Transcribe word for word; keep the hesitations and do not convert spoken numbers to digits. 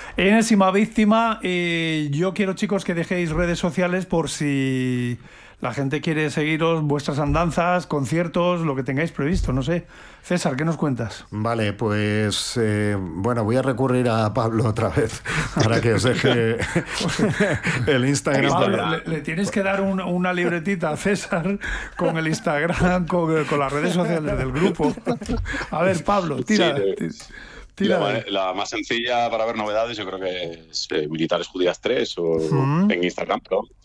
Enésima víctima. Eh, yo quiero, chicos, que dejéis redes sociales por si la gente quiere seguiros, vuestras andanzas, conciertos, lo que tengáis previsto, no sé. César, ¿qué nos cuentas? Vale, pues eh, bueno, voy a recurrir a Pablo otra vez para que os deje el Instagram. Pablo, para- le, le tienes que dar un- una libretita a César con el Instagram, con, con las redes sociales del grupo. A ver, Pablo, tira. Sí, ti- La, tira. ma- la más sencilla para ver novedades yo creo que es eh, Militares Judías tres o Mm. en Instagram, pero